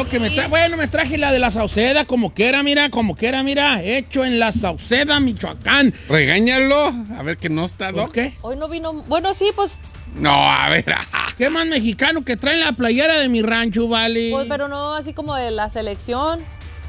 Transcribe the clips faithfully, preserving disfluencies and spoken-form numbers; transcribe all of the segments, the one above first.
lo que me traje. Bueno, me traje la de la Sauceda, como que era, mira, como que era, mira. Hecho en la Sauceda, Michoacán. Regáñalo. A ver que no está, ¿no? ¿Qué? Hoy no vino. Bueno, sí, pues. No, a ver. ¿Qué más mexicano que traen la playera de mi rancho, vale? Pues, pero no así como de la selección.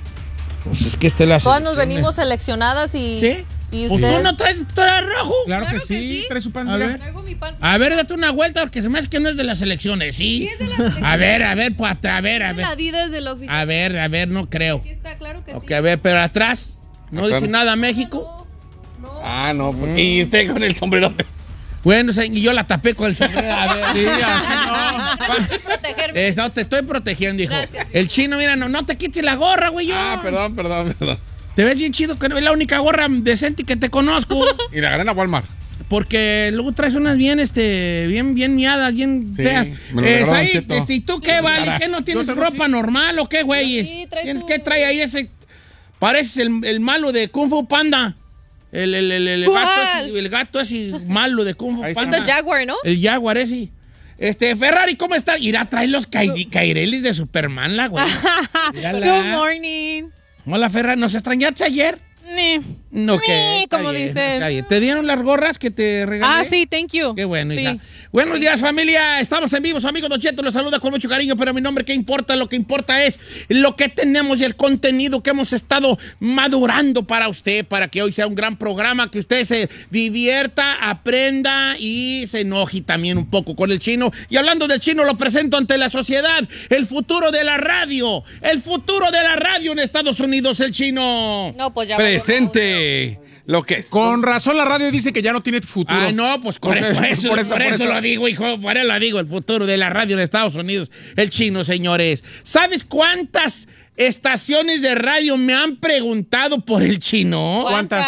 Pues es que este la Todas nos venimos seleccionadas y. ¿Sí? ¿Y Pues usted? ¿Tú no traes todo rojo? Claro, Claro que, que sí. sí. Trae su pan. A mira. ver. Traigo mi pan. A ver, date una vuelta porque se me hace que no es de las elecciones, ¿sí? Sí, es de las elecciones. A ver, a ver, pues, a ver, a La ver. Adidas de la oficina. A ver, a ver, no creo. Aquí está, claro que Ok, sí. a ver, pero atrás. No Atrás. dice nada México. No, no. Ah, no, porque y usted con el sombrero. Bueno, se- y yo la tapé con el sombrero. A ver. Sí, así no. Para protegerme. Eh, no, te estoy protegiendo, hijo. Gracias. El chino, mira, no, no te quites la gorra, güey. yo. Ah, perdón, perdón, perdón. Te ves bien chido, que no es la única gorra decente que te conozco. Y la gané a Walmart. Porque luego traes unas bien, este, bien, bien miadas, bien Sí, feas. me lo Eh, regalaron, Said, Cheto. este, ¿y tú qué, vale? cara. ¿Qué no tienes Yo tengo ropa sí. normal o qué, güey? Sí, trae ¿Tienes su- qué trae ahí ese? Pareces el, el malo de Kung Fu Panda. El, el, el, el ¿Cuál? gato ese, el gato ese malo de Kung Fu Ahí está. Panda. Es el Jaguar, ¿no? El Jaguar ese. Este, Ferrari, ¿cómo estás? Irá a traer los cai- cairelis de Superman, la güey. Mírala. Good morning. Hola, Ferrari, ¿nos extrañaste ayer? Ni. No, Ni, que como dices. ¿Te dieron las gorras que te regalé? Ah, sí, thank you. Qué bueno, Sí. hija. Buenos días, familia. Estamos en vivo. Su amigo Don Cheto los saluda con mucho cariño, pero mi nombre, ¿qué importa? Lo que importa es lo que tenemos y el contenido que hemos estado madurando para usted, para que hoy sea un gran programa, que usted se divierta, aprenda y se enoje también un poco con el chino. Y hablando del chino, lo presento ante la sociedad. El futuro de la radio. El futuro de la radio en Estados Unidos, el chino. No, pues ya. Presente lo que es. Con razón la radio dice que ya no tiene futuro. Ah, no, pues por, Por- por eso, por eso, por por eso eso. lo digo, hijo, por eso lo digo, el futuro de la radio en Estados Unidos, el chino, señores. ¿Sabes cuántas estaciones de radio me han preguntado por el chino? ¿Cuántas?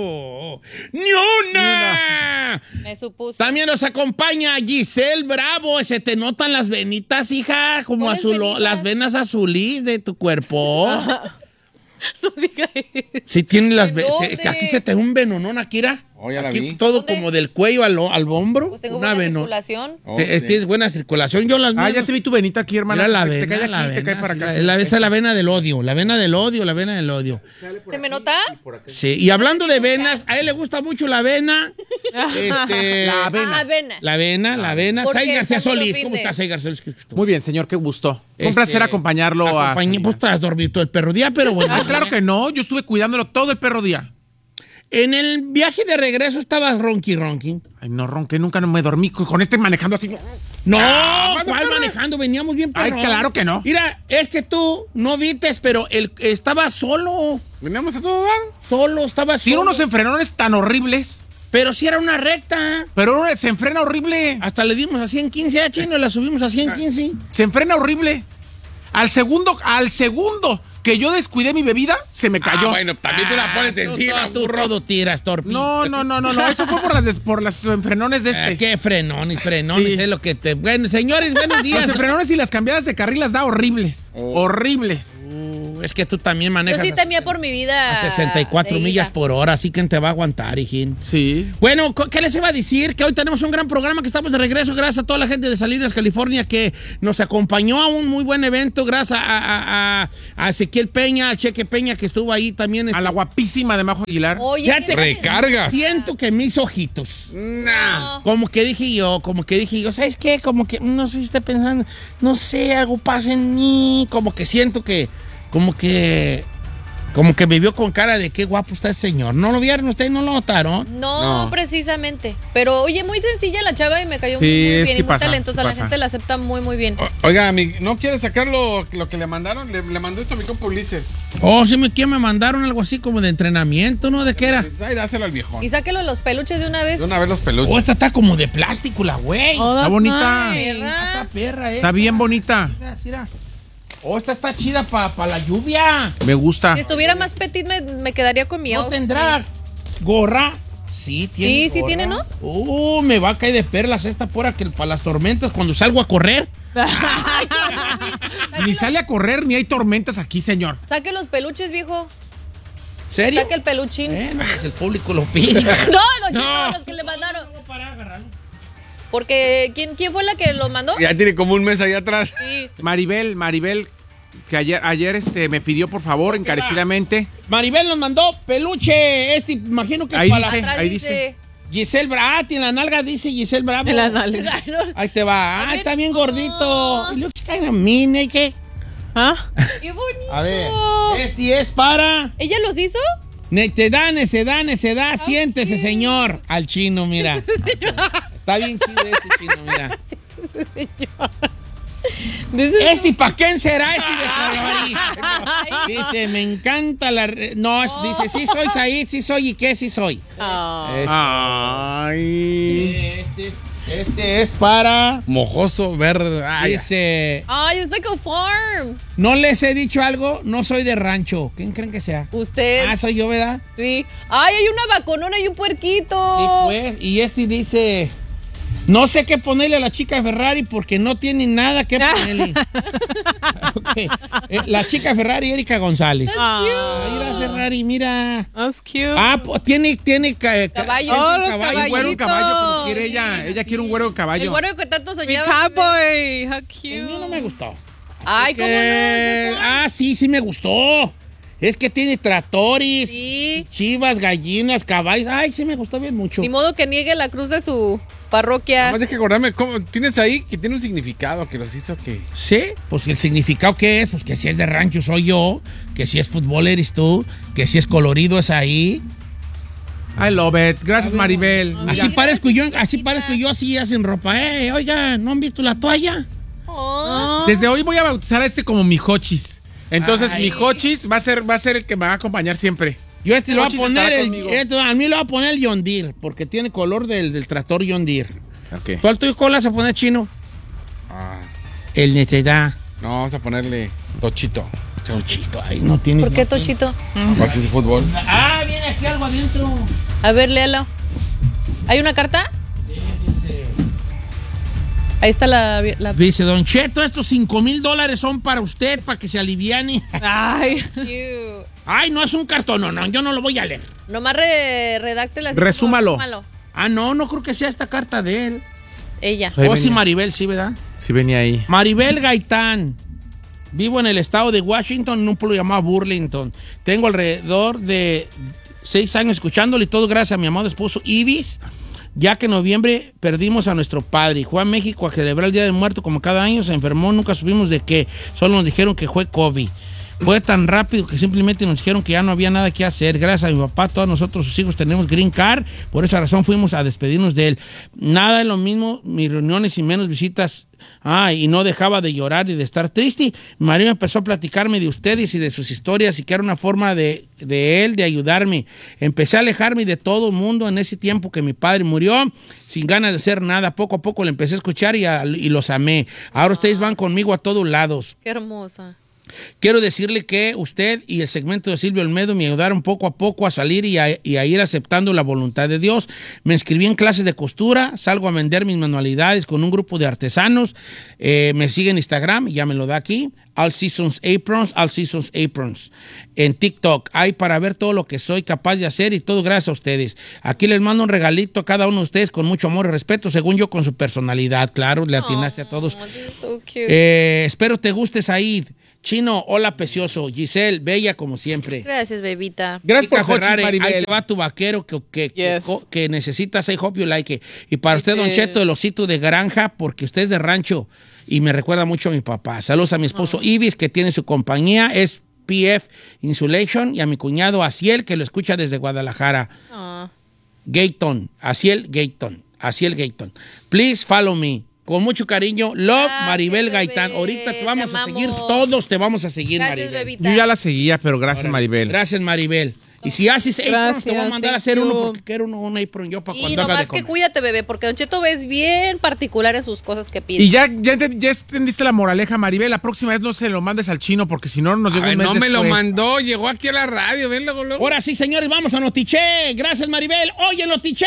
Oh, ¡ni una! Me supuse. También nos acompaña Giselle Bravo. Se te notan las venitas, hija, como ¿Cuáles azul, venitas? las venas azulís de tu cuerpo. No diga eso. Sí, tiene las ¿De ve- dónde? te- Aquí se te ve un venonón, Akira. Oh, ya la Aquí vi. todo ¿Dónde? como del cuello al, al hombro. Pues tengo una buena veno- circulación. Oh, Te- sí. Tienes buena circulación. Yo las Ah, mías ya no- te vi tu venita aquí, hermana. Mira la Te- vena, te cae aquí, la te cae vena, para sí, acá. la- la- esa es la vena del odio, la vena del odio, la vena del odio. ¿Se me nota? Sí, y hablando de venas, a él le gusta mucho la vena. este, La avena. Ah, avena. La vena, la vena. ¿Por Sai qué? García Estamos los Solís, ¿cómo fines. estás, Sai García Solís? Muy bien, señor, qué gusto. Fue un Este, placer acompañarlo a... Acompañé, pues estás dormido todo el perro día, pero bueno. Ah, claro que no, yo estuve cuidándolo todo el perro día. En el viaje de regreso estabas ronqui ronqui. Ay, no ronqué, nunca no me dormí con con este manejando así. No, Ah, ¿cuál perro. manejando? Veníamos bien Ay, perrón. claro que no. Mira, es que tú no vistes, pero él estaba solo. Veníamos a todo dar. Solo, estaba solo. Tiene unos enfrenones tan horribles, Pero si era una recta. pero uno se enfrena horrible. Hasta le dimos a ciento quince a Chino, la subimos a ciento quince. Se enfrena horrible. Al segundo, al segundo que yo descuidé mi bebida, se me cayó. Ah, bueno, también tú la pones tú, encima, tú, tú burro. todo tiras, torpi. No, no, no, no, no. Eso fue por las, des- por las enfrenones de Ah, este. qué frenones, frenones, Sí. es lo que te... Bueno, señores, buenos Los días. enfrenones y las cambiadas de carril las da horribles. Oh. Horribles. Uh, es que tú también Yo manejas sí a- temía por mi vida. a sesenta y cuatro de millas hija. por hora, así que te va a aguantar, hijín. Sí. Bueno, co- ¿qué les iba a decir? Que hoy tenemos un gran programa, que estamos de regreso, gracias a toda la gente de Salinas, California, que nos acompañó a un muy buen evento, gracias a, a- a- a Ezequiel Peña, a Cheque Peña, que estuvo ahí también. A este, la guapísima de Majo Aguilar. Oye, Ya te ¿qué- recargas. Siento que mis ojitos, Nah. como que dije yo, como que dije yo, ¿sabes qué? Como que, no sé si está pensando, no sé, algo pasa en mí, como que siento que, como que, como que me vio con cara de qué guapo está el señor. ¿No lo vieron ustedes? ¿No lo notaron? No, No. precisamente. Pero oye, muy sencilla la chava y me cayó Sí, muy, muy es bien. que Y muy pasa, talentosa. sí La pasa. gente la acepta muy, muy bien. O- Oiga, mi- ¿no quiere sacar lo, lo que le mandaron? Le, le mandó esto a mi compa Ulises. Oh, sí, me, ¿quién me mandaron algo así como de entrenamiento, ¿no? ¿De qué era? Pues, ay, dáselo al viejón. Y sáquelo los peluches de una vez. De una vez los peluches. Oh, esta está como de plástico, la güey. Oh, Está that's bonita. nice. Esta perra, eh. Está bien bonita. Mira, mira. Oh, esta está chida para pa la lluvia. Me gusta. Si estuviera más petit, me, me quedaría con mi ¿No outfit. tendrá gorra? Sí, tiene. Sí, sí gorra. tiene, ¿no? Uh, me va a caer de perlas esta pura que para las tormentas cuando salgo a correr. Ni sale a correr, ni hay tormentas aquí, señor. Saque los peluches, viejo. ¿Serio? Saque el peluchín. Bueno, pues el público lo pide. No, los, No. los que le mandaron. Porque, ¿quién, ¿quién fue la que los mandó? Ya tiene como un mes ahí atrás. Sí. Maribel, Maribel que ayer, ayer este, me pidió por favor encarecidamente. Maribel nos mandó peluche. Este, imagino que es Ahí para dice. Atrás ahí dice. Giselle Bravo. En la nalga dice Giselle Bravo. En la nalga. Ay, no. Ahí te va. A Ay, ver. está bien gordito. It looks kind of mean, ¿eh? ¿Qué? ¿Ah? ¡Qué bonito! A ver. Este es para. ¿Ella los hizo? Necedad, necedad, necedad. Siéntese, señor. Al chino, mira. Está bien chido este chino, mira. Dice- ¿Este para quién será este de Colorís? Dice, me encanta la... re- No, es- dice, sí soy Said, sí soy, ¿y qué sí soy? Ah. Es- Ay. Este, este es para... Mojoso, verde. Ay, Dice, Ay, it's like a farm. no les he dicho algo, no soy de rancho. ¿Quién creen que sea? Usted. Ah, soy yo, ¿verdad? Sí. Ay, hay una vaconona y un puerquito. Sí, pues. Y este dice, no sé qué ponerle a la chica Ferrari porque no tiene nada que ponerle. Ok. Eh, la chica Ferrari, Erika González. Ah. Mira, Ferrari, mira. That's cute. Ah, pues, tiene, tiene ca- ca- Caballo. tiene Oh, un los caballo. Un güero en caballo como Caballitos. quiere ella. Ella quiere un güero en El caballo. güero que tanto Mi soñaba. cowboy. How El mío cute. no me gustó. Ay, ¿cómo Que- no? Ah, sí, sí me gustó. Es que tiene tractores, Sí. chivas, gallinas, caballos. Ay, sí me gustó bien mucho. Ni modo que niegue la cruz de su parroquia. Nada más de que acordarme, ¿cómo? Tienes ahí que tiene un significado que los hizo que. Sí, pues el significado que es, pues que si es de rancho soy yo, que si es fútbol eres tú, que si es colorido es ahí. I love it. Gracias, Maribel. Así Mira, parezco yo, chiquitita. así parezco yo así hacen ropa. Eh, oiga, ¿no han visto la toalla? Oh. Desde hoy voy a bautizar a este como mi Hochis. Entonces, Ay. mi Hochis va a ser, va a ser el que me va a acompañar siempre. Yo este lo voy a Hochis poner, estará el, conmigo. este, a mí lo voy a poner el John Deere, porque tiene color del, del tractor John Deere. Okay. ¿Cuál tuyo cola vas a poner chino? Ah, El necedad. no, vamos a ponerle Tochito. Tochito, ahí no tiene. ¿Por qué, Tochito? Así de fútbol. Ah, viene aquí algo adentro. A ver, léalo. ¿Hay una carta? Ahí está la... la... Dice, Don Cheto, estos cinco mil dólares son para usted, para que se aliviane. Ay. Cute. Ay, no es un cartón, no, no, yo no lo voy a leer. Nomás re, redáctela. así Resúmalo. como resúmalo. Ah, no, no creo que sea esta carta de él. Ella. Ahí O sí, venía. Maribel, sí, ¿verdad? Sí venía ahí. Maribel Gaitán. Vivo en el estado de Washington, en un pueblo llamado Burlington. Tengo alrededor de seis años escuchándolo y todo gracias a mi amado esposo Ibis, ya que en noviembre perdimos a nuestro padre y fue a México a celebrar el Día del Muerto como cada año. Se enfermó, nunca supimos de qué. Solo nos dijeron que fue COVID. Fue tan rápido que simplemente nos dijeron que ya no había nada que hacer. Gracias a mi papá, todos nosotros, sus hijos, tenemos green card. Por esa razón fuimos a despedirnos de él. Nada es lo mismo, mis reuniones y menos visitas. Ah, y no dejaba de llorar y de estar triste. Mi marido empezó a platicarme de ustedes y de sus historias y que era una forma de, de él de ayudarme. Empecé a alejarme de todo el mundo en ese tiempo que mi padre murió, sin ganas de hacer nada. Poco a poco le empecé a escuchar y, a- y los amé. Ahora ustedes van conmigo a todos lados. Qué hermosa. Quiero decirle que usted y el segmento de Silvio Olmedo me ayudaron poco a poco a salir y a, y a ir aceptando la voluntad de Dios. Me inscribí en clases de costura, salgo a vender mis manualidades con un grupo de artesanos. Eh, me sigue en Instagram, ya me lo da aquí, All Seasons Aprons, All Seasons Aprons. En TikTok, hay para ver todo lo que soy capaz de hacer y todo gracias a ustedes. Aquí les mando un regalito a cada uno de ustedes con mucho amor y respeto, según yo, con su personalidad. Claro, le atinaste a todos. Oh, this is so cute. Eh, espero te guste, Said. Chino, hola, precioso. Giselle, bella como siempre. Gracias, bebita. Gracias Chica por Hochis, Ferrari, ahí Maribel. te va tu vaquero que, que, que, Yes. que necesitas. I hope you like it. Y para usted, Don Dice- Cheto, el osito de granja, porque usted es de rancho y me recuerda mucho a mi papá. Saludos a mi esposo Ibis, que tiene su compañía, es P F Insulation, y a mi cuñado Asiel, que lo escucha desde Guadalajara. Ah. Gayton, Asiel Gayton, Asiel Gayton. Please follow me. Con mucho cariño, love, Gracias, Maribel bebé. Gaitán. Ahorita te Te vamos a amamos. seguir, todos te vamos a seguir, Gracias, Maribel. bebita. Yo ya la seguía, pero gracias, Maribel. Gracias, Maribel. Y si haces apron, te voy a Gracias, mandar a thank hacer uno you. porque quiero uno, un apron yo para Y cuando haga de nomás que comer. cuídate, bebé, porque Don Cheto es bien particular en sus cosas que pide. Y ya, ya, ente- ya entendiste la moraleja, Maribel. La próxima vez no se lo mandes al chino porque si no nos llega Ay, un mes no me lo después. mandó, llegó aquí a la radio, ven luego, luego. Ahora sí, señores, vamos a Notiche. Gracias, Maribel. Oye, Notiche.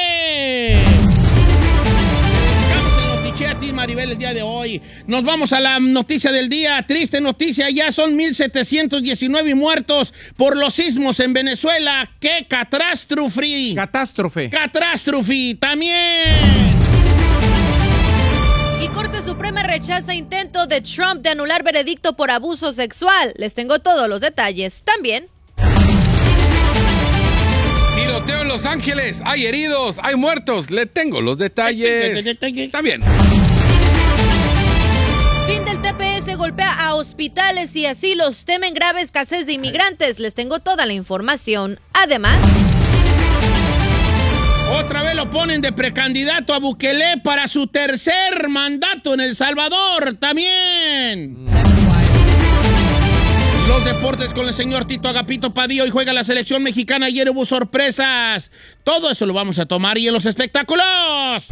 Vamos a Notiche a ti, Maribel, el día de hoy. Nos vamos a la noticia del día. Triste noticia, ya son mil setecientos diecinueve muertos por los sismos en Venezuela. ¡Qué catástrofe! Catástrofe. ¡Catástrofe! También. Y corte Corte Suprema rechaza intento de Trump de anular veredicto por abuso sexual. Les tengo todos los detalles. También. Tiroteo en Los Ángeles. Hay heridos, hay muertos. Le tengo los detalles. También. Fin del T P S golpea a hospitales y asilos. Temen grave escasez de inmigrantes. Les tengo toda la información. Además. Otra vez lo ponen de precandidato a Bukele para su tercer mandato en El Salvador. También. Los deportes con el señor Tito Agapito Padilla. Hoy juega la selección mexicana. Ayer hubo sorpresas. Todo eso lo vamos a tomar. Y en los espectáculos.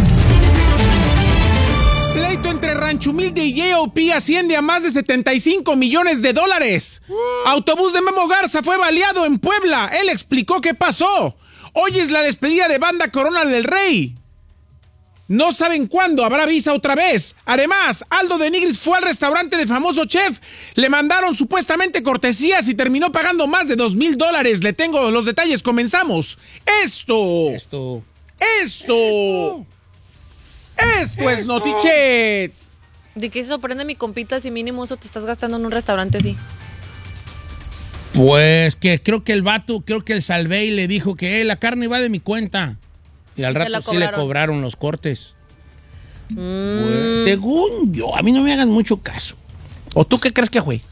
Pleito entre Rancho Humilde y J O P asciende a más de setenta y cinco millones de dólares. Uh. Autobús de Memo Garza fue baleado en Puebla. Él explicó qué pasó. Hoy es la despedida de Banda Corona del Rey. No saben cuándo habrá visa otra vez. Además, Aldo de Nigris fue al restaurante de famoso chef. Le mandaron supuestamente cortesías y terminó pagando más de dos mil dólares. Le tengo los detalles. Comenzamos. Esto. Esto. Esto. Esto, Esto es Notichet. ¿De qué se sorprende mi compita si mínimo eso te estás gastando en un restaurante así? Pues que creo que el vato, creo que el Salvey le dijo que eh, la carne va de mi cuenta. Y al rato sí le cobraron los cortes. Mm. Pues, según yo, a mí no me hagan mucho caso. ¿O tú qué crees que fue?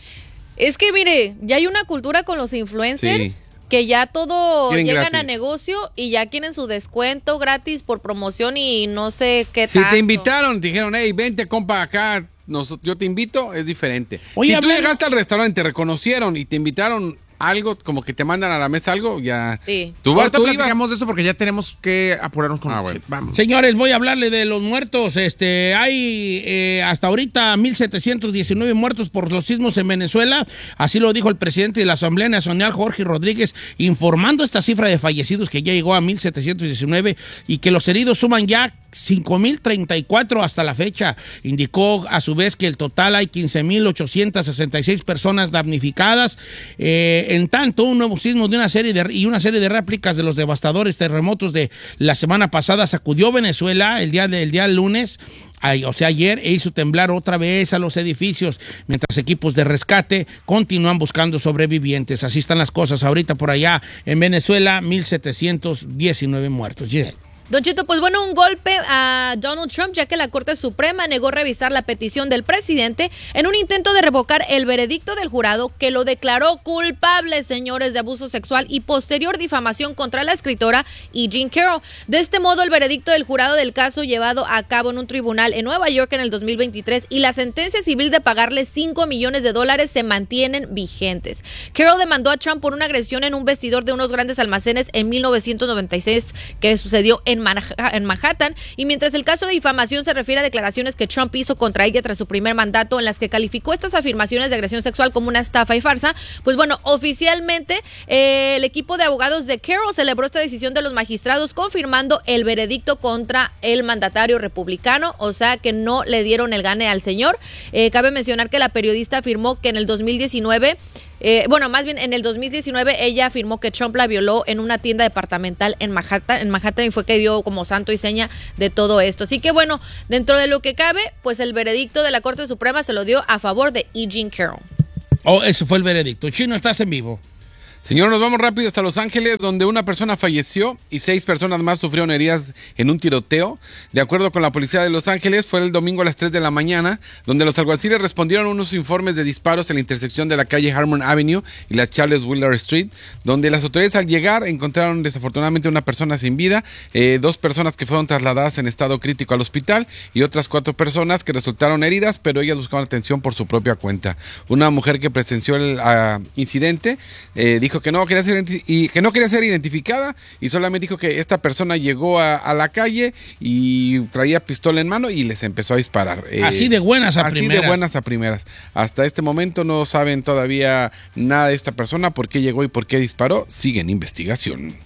Es que mire, ya hay una cultura con los influencers. Sí. Que ya todo quieren llegan gratis a negocio y ya quieren su descuento gratis por promoción y no sé qué si tanto. Te invitaron, te dijeron, hey, vente, compa, acá, nos, yo te invito, es diferente. Oye, si tú ver... llegaste al restaurante, te reconocieron y te invitaron algo, como que te mandan a la mesa algo, ya... Sí. Tú vas, tú platicamos de eso porque ya tenemos que apurarnos con... Ah, bueno. Vamos. Señores, voy a hablarle de los muertos. Este, hay eh, hasta ahorita mil setecientos diecinueve muertos por los sismos en Venezuela. Así lo dijo el presidente de la Asamblea Nacional, Jorge Rodríguez, informando esta cifra de fallecidos que ya llegó a mil setecientos diecinueve y que los heridos suman ya cinco mil treinta y cuatro hasta la fecha. Indicó a su vez que el total hay quince mil ochocientas sesenta y seis personas damnificadas. Eh, en tanto, un nuevo sismo de una serie de, y una serie de réplicas de los devastadores terremotos de la semana pasada sacudió Venezuela el día del día lunes. O sea, ayer e hizo temblar otra vez a los edificios, mientras equipos de rescate continúan buscando sobrevivientes. Así están las cosas ahorita por allá en Venezuela, mil setecientos diecinueve muertos. Giselle. Don Chito, pues bueno, un golpe a Donald Trump, ya que la Corte Suprema negó revisar la petición del presidente en un intento de revocar el veredicto del jurado que lo declaró culpable, señores, de abuso sexual y posterior difamación contra la escritora E. Jean Carroll. De este modo, el veredicto del jurado del caso llevado a cabo en un tribunal en Nueva York en el dos mil veintitrés y la sentencia civil de pagarle cinco millones de dólares se mantienen vigentes. Carroll demandó a Trump por una agresión en un vestidor de unos grandes almacenes en mil novecientos noventa y seis que sucedió en en Manhattan, y mientras el caso de difamación se refiere a declaraciones que Trump hizo contra ella tras su primer mandato en las que calificó estas afirmaciones de agresión sexual como una estafa y farsa, pues bueno, oficialmente eh, el equipo de abogados de Carroll celebró esta decisión de los magistrados confirmando el veredicto contra el mandatario republicano, o sea que no le dieron el gane al señor. Eh, cabe mencionar que la periodista afirmó que en el dos mil diecinueve Eh, bueno, más bien en el dos mil diecinueve ella afirmó que Trump la violó en una tienda departamental en Manhattan, en Manhattan y fue que dio como santo y seña de todo esto. Así que bueno, dentro de lo que cabe, pues el veredicto de la Corte Suprema se lo dio a favor de E. Jean Carroll. Oh, ese fue el veredicto. Chino, estás en vivo. Señor, nos vamos rápido hasta Los Ángeles, donde una persona falleció y seis personas más sufrieron heridas en un tiroteo. De acuerdo con la policía de Los Ángeles, fue el domingo a las tres de la mañana, donde los alguaciles respondieron a unos informes de disparos en la intersección de la calle Harmon Avenue y la Charles Wheeler Street, donde las autoridades al llegar encontraron desafortunadamente una persona sin vida, eh, dos personas que fueron trasladadas en estado crítico al hospital y otras cuatro personas que resultaron heridas, pero ellas buscaban atención por su propia cuenta. Una mujer que presenció el uh, incidente eh, dijo que no quería ser y que no quería ser identificada y solamente dijo que esta persona llegó a, a la calle y traía pistola en mano y les empezó a disparar. Eh, así de buenas a así primeras. Así de buenas a primeras. Hasta este momento no saben todavía nada de esta persona, por qué llegó y por qué disparó. Sigue en investigación.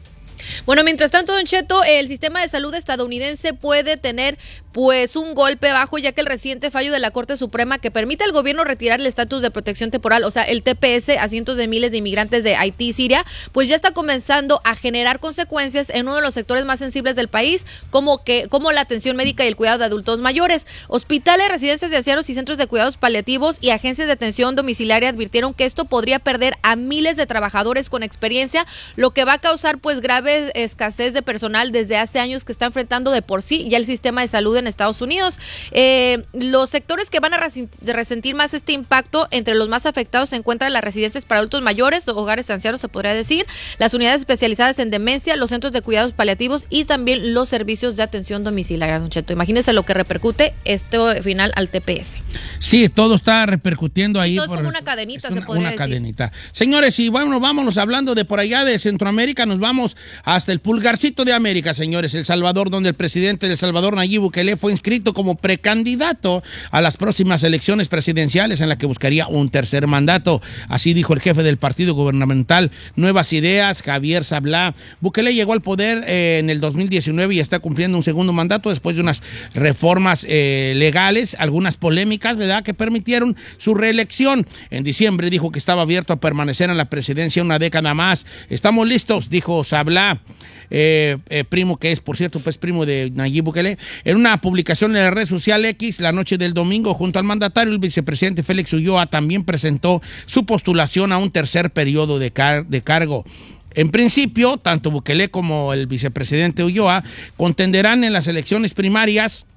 Bueno, mientras tanto, Don Cheto, el sistema de salud estadounidense puede tener pues un golpe bajo, ya que el reciente fallo de la Corte Suprema que permite al gobierno retirar el estatus de protección temporal, o sea, el T P S, a cientos de miles de inmigrantes de Haití y Siria, pues ya está comenzando a generar consecuencias en uno de los sectores más sensibles del país, como que como la atención médica y el cuidado de adultos mayores. Hospitales, residencias de ancianos y centros de cuidados paliativos y agencias de atención domiciliaria advirtieron que esto podría perder a miles de trabajadores con experiencia, lo que va a causar pues grave escasez de personal desde hace años que está enfrentando de por sí ya el sistema de salud en Estados Unidos. Eh, los sectores que van a resentir más este impacto, entre los más afectados se encuentran las residencias para adultos mayores, hogares de ancianos se podría decir, las unidades especializadas en demencia, los centros de cuidados paliativos y también los servicios de atención domiciliaria, Don Cheto. Imagínese lo que repercute este final al T P S. Sí, todo está repercutiendo ahí. Todo es como una cadenita, una, se podría una decir. cadenita. Señores, y bueno, vámonos hablando de por allá de Centroamérica, nos vamos hasta el pulgarcito de América, señores, El Salvador, donde el presidente de El Salvador, Nayib Bukele, fue inscrito como precandidato a las próximas elecciones presidenciales en la que buscaría un tercer mandato. Así dijo el jefe del partido gubernamental Nuevas Ideas, Javier Sablá. Bukele llegó al poder eh, en el dos mil diecinueve y está cumpliendo un segundo mandato después de unas reformas eh, legales, algunas polémicas, ¿verdad?, que permitieron su reelección. En diciembre dijo que estaba abierto a permanecer en la presidencia una década más. Estamos listos, dijo Sablá. Eh, eh, primo que es, por cierto, pues primo de Nayib Bukele. En una publicación en la red social X la noche del domingo, junto al mandatario, el vicepresidente Félix Ulloa también presentó su postulación a un tercer periodo de, car- de cargo. En principio, tanto Bukele como el vicepresidente Ulloa contenderán en las elecciones primarias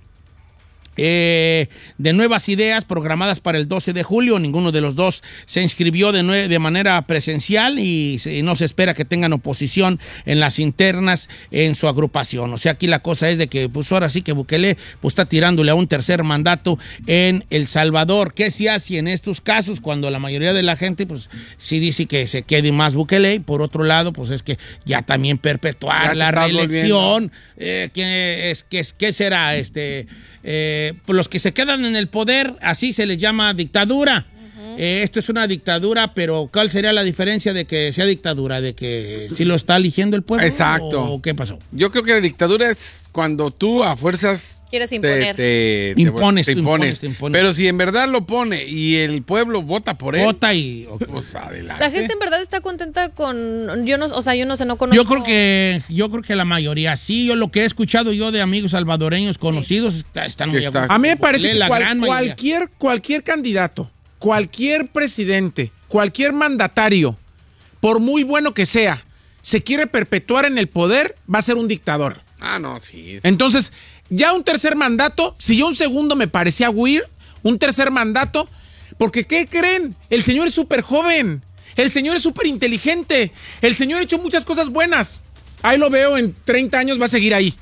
Eh, de Nuevas Ideas programadas para el doce de julio. Ninguno de los dos se inscribió de, nue- de manera presencial y, se, y no se espera que tengan oposición en las internas en su agrupación. O sea, aquí la cosa es de que pues ahora sí que Bukele pues, está tirándole a un tercer mandato en El Salvador. ¿Qué se hace en estos casos cuando la mayoría de la gente pues sí dice que se quede más Bukele? Y por otro lado, pues es que ya también perpetuar Ya te la estás reelección. Eh, ¿qué, es, qué, ¿Qué será? Este... Eh, los que se quedan en el poder, así se les llama dictadura. Uh-huh. Eh, esto es una dictadura, pero ¿cuál sería la diferencia de que sea dictadura? ¿De que sí lo está eligiendo el pueblo? Exacto. ¿O qué pasó? Yo creo que la dictadura es cuando tú a fuerzas Quieres imponer. Te, te, te, Impones, te tú impones. impones, te impones. Pero si en verdad lo pone y el pueblo vota por él, Vota y... pues adelante. La gente en verdad está contenta con, yo no, o sea, yo no sé, no conozco. Yo creo que yo creo que la mayoría sí. Yo lo que he escuchado yo de amigos salvadoreños conocidos está, están muy Está. a gusto. A mí me parece que La cual- gran mayoría. cualquier, cualquier candidato, cualquier presidente, cualquier mandatario, por muy bueno que sea, se quiere perpetuar en el poder, va a ser un dictador. Ah, no, sí. Entonces, ya un tercer mandato, si ya un segundo me parecía weird, un tercer mandato, porque ¿qué creen? El señor es súper joven, el señor es súper inteligente, el señor ha hecho muchas cosas buenas. Ahí lo veo, en treinta años va a seguir ahí.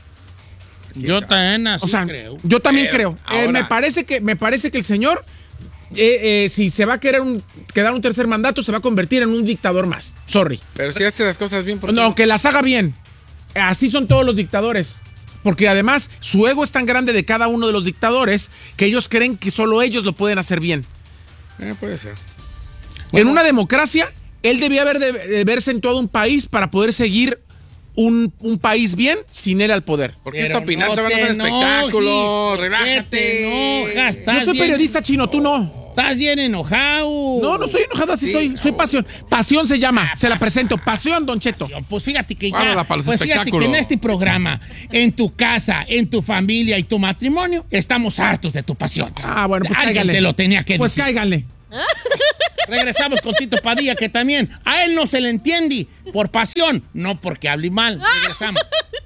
Yo también así O sea, creo. yo también Pero, creo. Eh, ahora- me parece que me parece que el señor, eh, eh, si se va a querer un, quedar un tercer mandato, se va a convertir en un dictador más. Sorry. Pero si hace las cosas bien, ¿por qué No, que las haga bien. Así son todos los dictadores. Porque además su ego es tan grande de cada uno de los dictadores que ellos creen que solo ellos lo pueden hacer bien. Eh, puede ser. En una democracia, él debía haber de, de verse en todo un país para poder seguir un, un país bien sin él al poder. ¿Por qué Pero está opinando? no Van a te hacer espectáculo. enojes, Relájate. ¿por qué te enojas? Yo Estás soy bien- periodista chino, tú no. Estás bien enojado. No, no estoy enojado, así Sí, soy. Soy no. pasión. Pasión se llama. Se la presento. Pasión, Don Cheto. Pues fíjate que ya, Vámonos para los pues fíjate que espectáculos. en este programa, en tu casa, en tu familia y tu matrimonio, estamos hartos de tu pasión. Ah, bueno, pues Alguien cáiganle. te lo tenía que Pues decir. cáiganle. Regresamos con Tito Padilla, que también a él no se le entiende por pasión, no porque hable mal. Regresamos.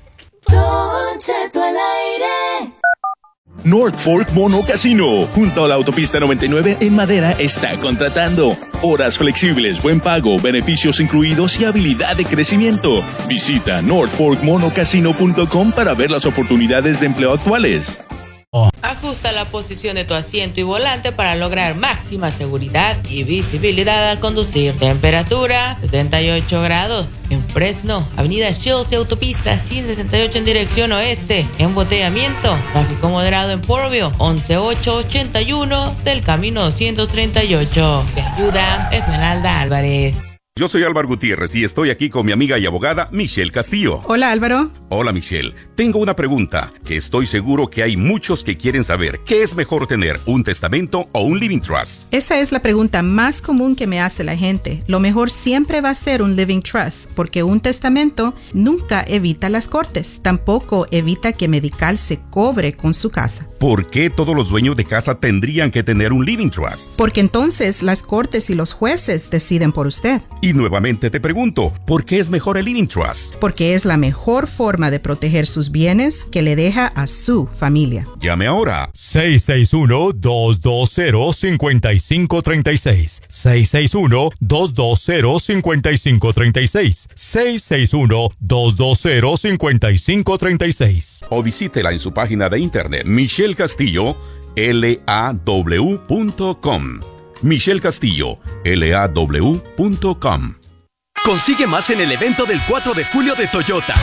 Don Cheto al aire. North Fork Mono Casino, junto a la autopista noventa y nueve en Madera, está contratando. Horas flexibles, buen pago, beneficios incluidos y habilidad de crecimiento. Visita north fork mono casino punto com para ver las oportunidades de empleo actuales. Ajusta la posición de tu asiento y volante para lograr máxima seguridad y visibilidad al conducir. Temperatura sesenta y ocho grados. En Fresno, Avenida Shields y Autopista ciento sesenta y ocho en dirección oeste. Embotellamiento. Tráfico moderado en Porvio. once mil ochocientos ochenta y uno del camino doscientos treinta y ocho. Te ayuda Esmeralda Álvarez. Yo soy Álvaro Gutiérrez y estoy aquí con mi amiga y abogada Michelle Castillo. Hola, Álvaro. Hola, Michelle. Tengo una pregunta que estoy seguro que hay muchos que quieren saber. ¿Qué es mejor tener, un testamento o un living trust? Esa es la pregunta más común que me hace la gente. Lo mejor siempre va a ser un living trust, porque un testamento nunca evita las cortes. Tampoco evita que Medical se cobre con su casa. ¿Por qué todos los dueños de casa tendrían que tener un living trust? Porque entonces las cortes y los jueces deciden por usted. Y nuevamente te pregunto, ¿por qué es mejor el living trust? Porque es la mejor forma de proteger sus bienes que le deja a su familia. Llame ahora. seis seis uno, dos dos cero, cinco cinco tres seis. seis seis uno, dos dos cero, cinco cinco tres seis. seis seis uno, dos dos cero, cinco cinco tres seis. O visítela en su página de internet Michelle Castillo L A W punto com. Michelle Castillo L A W punto com. Consigue más en el evento del cuatro de julio de Toyota.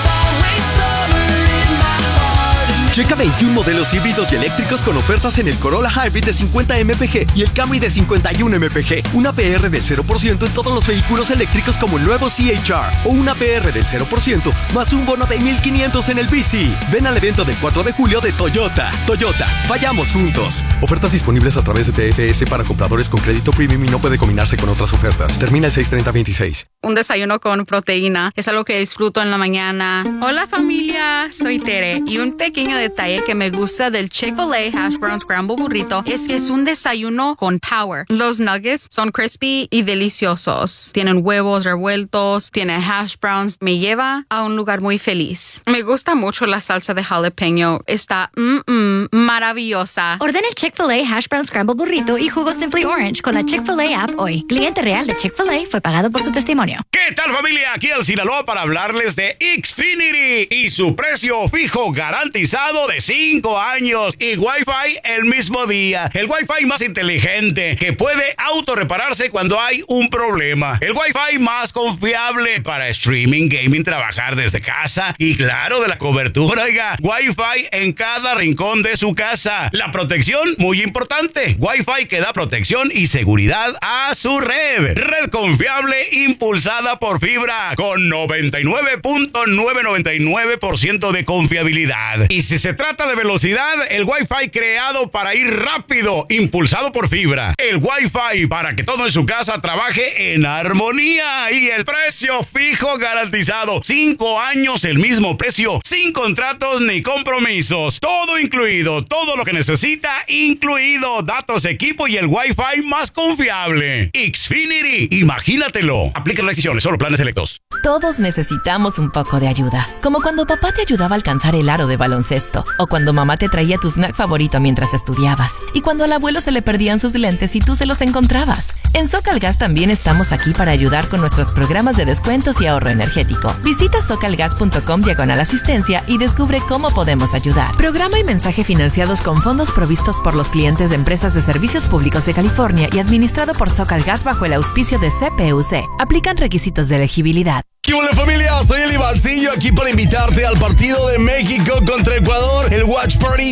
Checa veintiún modelos híbridos y eléctricos con ofertas en el Corolla Hybrid de cincuenta M P G y el Camry de cincuenta y uno M P G. Una P R del cero por ciento en todos los vehículos eléctricos como el nuevo C H R. O una P R del cero por ciento más un bono de mil quinientos en el B C. Ven al evento del cuatro de julio de Toyota. Toyota, vayamos juntos. Ofertas disponibles a través de T F S para compradores con crédito premium y no puede combinarse con otras ofertas. Termina el seis treinta veintiséis. Un desayuno con proteína es algo que disfruto en la mañana. Hola familia, soy Tere y un pequeño detalle que me gusta del Chick-fil-A Hash Brown Scramble Burrito es que es un desayuno con power. Los nuggets son crispy y deliciosos. Tienen huevos revueltos, tiene hash browns. Me lleva a un lugar muy feliz. Me gusta mucho la salsa de jalapeño. Está mm, mm, maravillosa. Ordena el Chick-fil-A Hash Brown Scramble Burrito y jugo Simply Orange con la Chick-fil-A app hoy. Cliente real de Chick-fil-A fue pagado por su testimonio. ¿Qué tal, familia? Aquí el Sinaloa para hablarles de Xfinity y su precio fijo garantizado de cinco años y Wi-Fi el mismo día. El Wi-Fi más inteligente que puede autorrepararse cuando hay un problema. El Wi-Fi más confiable para streaming, gaming, trabajar desde casa y claro, de la cobertura, oiga. Wi-Fi en cada rincón de su casa. La protección, muy importante. Wi-Fi que da protección y seguridad a su red. Red confiable impulsada por fibra con noventa y nueve punto novecientos noventa y nueve por ciento de confiabilidad. Y si se trata de velocidad, el Wi-Fi creado para ir rápido, impulsado por fibra. El Wi-Fi para que todo en su casa trabaje en armonía. Y el precio fijo garantizado. Cinco años el mismo precio, sin contratos ni compromisos. Todo incluido, todo lo que necesita incluido. Datos, equipo y el Wi-Fi más confiable. Xfinity, imagínatelo. Aplica las decisiones, solo planes selectos. Todos necesitamos un poco de ayuda. Como cuando papá te ayudaba a alcanzar el aro de baloncesto. O cuando mamá te traía tu snack favorito mientras estudiabas. Y cuando al abuelo se le perdían sus lentes y tú se los encontrabas. En SoCalGas también estamos aquí para ayudar con nuestros programas de descuentos y ahorro energético. Visita socalgas punto com diagonal asistencia y descubre cómo podemos ayudar. Programa y mensaje financiados con fondos provistos por los clientes de empresas de servicios públicos de California y administrado por SoCalGas bajo el auspicio de C P U C. Aplican requisitos de elegibilidad. ¿Qué hola familia? Soy el Ivancillo aquí para invitarte al partido de México contra Ecuador, el Watch Party